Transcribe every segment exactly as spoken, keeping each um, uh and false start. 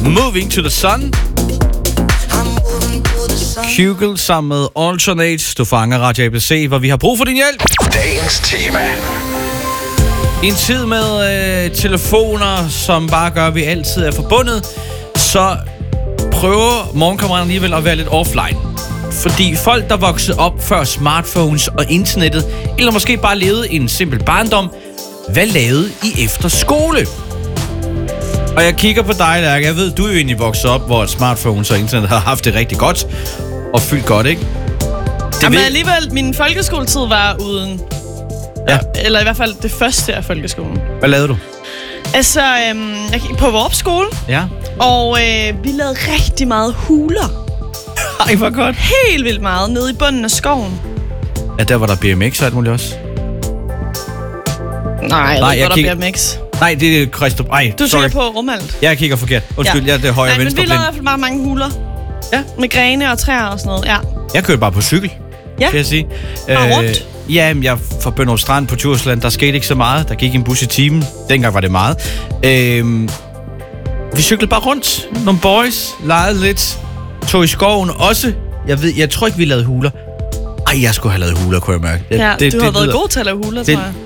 Moving to the Sun. Hugel sammen med Alternate. Du fanger Radio A B C, hvor vi har brug for din hjælp. Dagens tema. I en tid med øh, telefoner, som bare gør, at vi altid er forbundet, så prøver morgenkammeraterne alligevel at være lidt offline. Fordi folk, der voksede op før smartphones og internettet, eller måske bare levede en simpel barndom, hvad lavede I efter skole? Og jeg kigger på dig, Lærke. Jeg ved, du er jo egentlig vokset op, hvor smartphones og internet har haft det rigtig godt og fyldt godt, ikke? Det Jamen ved... alligevel, min folkeskoletid var uden... Ja. Eller i hvert fald det første af folkeskolen. Hvad lavede du? Altså, øhm, jeg gik på Vorp skole, Ja. og øh, vi lavede rigtig meget huler. Ej, hvor godt. Helt vildt meget, nede i bunden af skoven. Ja, der var der B M X og alt muligt også. Nej, Nej, jeg jeg var kig- der B M X. Nej, det er Christoph. Ej, Du sorry. tænker på Rumalt. Jeg kigger forkert. Undskyld, ja. Jeg er det højre Nej, men venstre vi lavede i hvert fald bare mange huler. Ja. Med grene og træer og sådan noget, ja. Jeg kørte bare på cykel, Ja. kan jeg sige. Bare rundt? Ja, jeg fra Bønderup Strand på Djursland, der skete ikke så meget. Der gik en bus i timen. Dengang var det meget. Øh, vi cyklede bare rundt. Nogle boys, legede lidt. Tog i skoven også. Jeg ved, jeg tror ikke, vi lavede huler. Ej, jeg skulle have lavet huler, kunne jeg mærke. Det, Ja, det, du har det været lyder, god til at lave huler, det, tror jeg.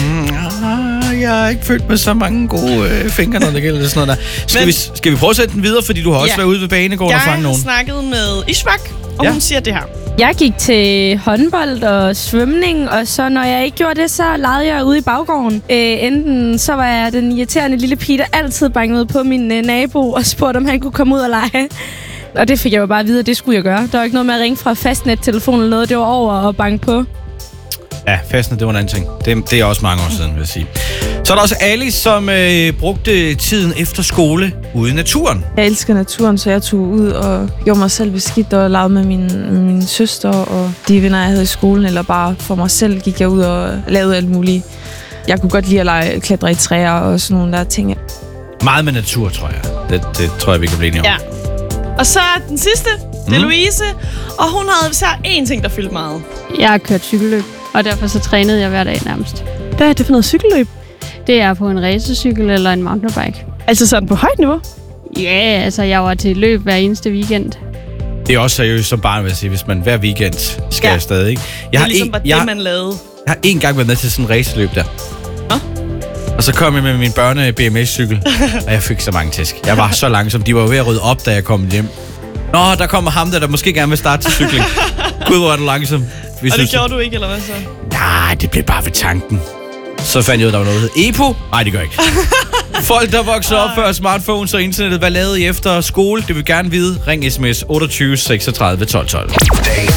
Mm, jeg er ikke født med så mange gode øh, fingre, når det gælder sådan noget der. Skal, Men- vi, skal vi prøve at sætte den videre, fordi du har også Ja. været ude ved banegården og Jeg fange har nogen? snakket med Ishbak, og Ja. hun siger det her. Jeg gik til håndbold og svømning, og så når jeg ikke gjorde det, så legede jeg ude i baggården. Øh, enten så var jeg den irriterende lille pige, der altid bankede på min øh, nabo og spurgte, om han kunne komme ud og lege. Og det fik jeg jo bare at vide, at det skulle jeg gøre. Der var ikke noget med at ringe fra fastnettelefonen eller noget. Det var over og banke på. Ja, fastnet, det var en anden ting. Det, det er også mange år siden, vil jeg sige. Så er der også Alice, som øh, brugte tiden efter skole ude i naturen. Jeg elsker naturen, så jeg tog ud og gjorde mig selv beskidt og legede med min, med min søster og de venner, jeg havde i skolen. Eller bare for mig selv gik jeg ud og lavede alt muligt. Jeg kunne godt lide at lege, klatre i træer og sådan nogle der ting. Meget med natur, tror jeg. Det, det tror jeg, vi kan blive enige om. Ja. Og så den sidste, det er Mm. Louise, og hun havde især én ting, der fyldte meget. Jeg har kørt cykelløb, og derfor så trænede jeg hver dag nærmest. Hvad er det for noget cykelløb? Det er på en racercykel eller en mountainbike. Altså sådan på højt niveau? Ja, altså jeg var til løb hver eneste weekend. Det er også seriøst som barn, vil jeg sige, hvis man hver weekend skal Ja. ja. afsted, ikke? Det Jeg er har, ligesom en, bare jeg, det, man lavede. jeg har en gang været med til sådan en raceløb der. Nå? Og så kom jeg med min børne B M S-cykel, og jeg fik så mange tæsk. Jeg var så langsom. De var jo ved at rydde op, da jeg kom hjem. Nå, der kommer ham der, der måske gerne vil starte til cykling. Gud, hvor er du langsom. Vi Og synes, det gjorde du ikke, eller hvad så? Nej, det blev bare ved tanken. Så fandt jeg ud, der var noget, der hed E P O. Nej, det gør jeg ikke. Folk, der voksede op før smartphones og internettet, hvad lavede I efter skole? Det vil gerne vide. Ring sms otteogtyve seksogtredive tolv tolv.